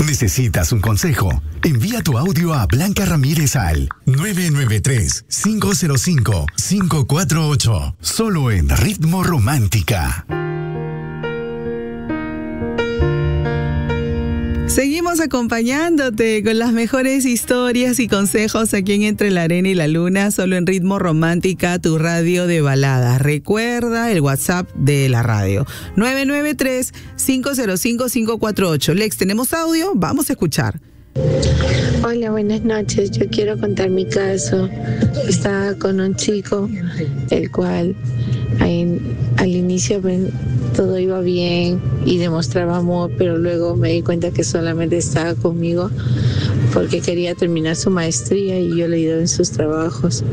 ¿Necesitas un consejo? Envía tu audio a Blanca Ramírez al 993-505-548. Solo en Ritmo Romántica. Seguimos acompañándote con las mejores historias y consejos aquí en Entre la Arena y la Luna, solo en Ritmo Romántica, tu radio de baladas. Recuerda el WhatsApp de la radio, 993-505-548. Lex, ¿tenemos audio? Vamos a escuchar. Hola, buenas noches. Yo quiero contar mi caso. Estaba con un chico, el cual al inicio todo iba bien y demostraba amor, pero luego me di cuenta que solamente estaba conmigo porque quería terminar su maestría y yo le ayudé en sus trabajos.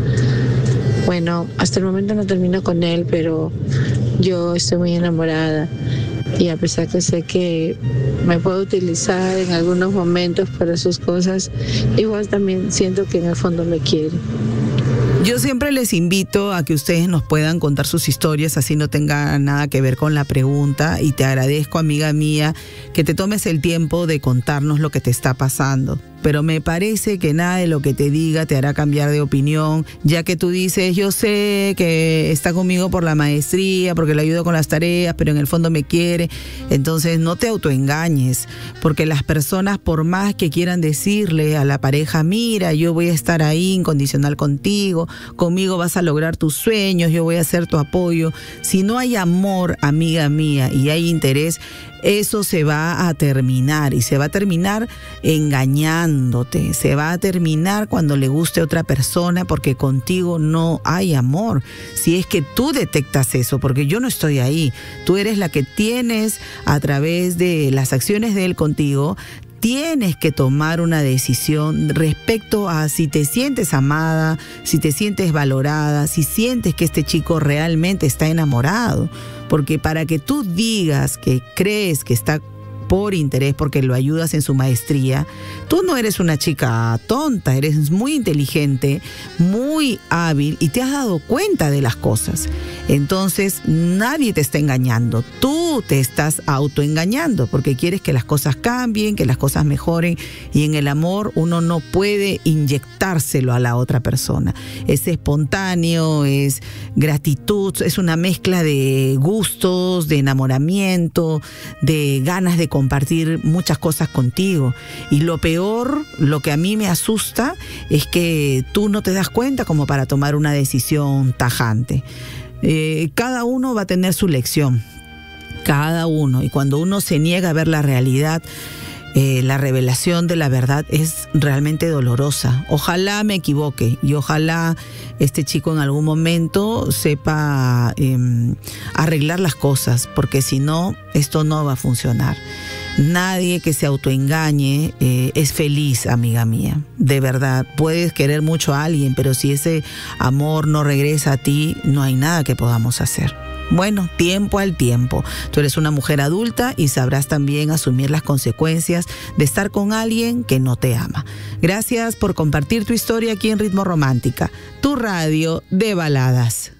Bueno, hasta el momento no termino con él, pero yo estoy muy enamorada. Y a pesar que sé que me puedo utilizar en algunos momentos para sus cosas, igual también siento que en el fondo me quiere. Yo siempre les invito a que ustedes nos puedan contar sus historias, así no tenga nada que ver con la pregunta, y te agradezco, amiga mía, que te tomes el tiempo de contarnos lo que te está pasando. Pero me parece que nada de lo que te diga te hará cambiar de opinión, ya que tú dices, yo sé que está conmigo por la maestría, porque le ayudo con las tareas, pero en el fondo me quiere. Entonces no te autoengañes, porque las personas, por más que quieran decirle a la pareja, mira, yo voy a estar ahí incondicional contigo vas a lograr tus sueños, yo voy a ser tu apoyo. Si no hay amor, amiga mía, y hay interés, eso se va a terminar, y se va a terminar engañándote, se va a terminar cuando le guste a otra persona, porque contigo no hay amor. Si es que tú detectas eso, porque yo no estoy ahí, tú eres la que tienes, a través de las acciones de él contigo, tienes que tomar una decisión respecto a si te sientes amada, si te sientes valorada, si sientes que este chico realmente está enamorado. Porque para que tú digas que crees que está por interés porque lo ayudas en su maestría, tú no eres una chica tonta, eres muy inteligente, muy hábil y te has dado cuenta de las cosas. Entonces nadie te está engañando, tú te estás autoengañando porque quieres que las cosas cambien, que las cosas mejoren, y en el amor uno no puede inyectárselo a la otra persona. Es espontáneo, es gratitud, es una mezcla de gustos, de enamoramiento, de ganas de compartir muchas cosas contigo. Y lo peor, lo que a mí me asusta, es que tú no te das cuenta como para tomar una decisión tajante. Cada uno va a tener su lección, cada uno, y cuando uno se niega a ver la realidad, la revelación de la verdad es realmente dolorosa. Ojalá me equivoque y ojalá este chico en algún momento sepa arreglar las cosas, porque si no, esto no va a funcionar. Nadie que se autoengañe es feliz, amiga mía. De verdad, puedes querer mucho a alguien, pero si ese amor no regresa a ti, no hay nada que podamos hacer. Bueno, tiempo al tiempo. Tú eres una mujer adulta y sabrás también asumir las consecuencias de estar con alguien que no te ama. Gracias por compartir tu historia aquí en Ritmo Romántica, tu radio de baladas.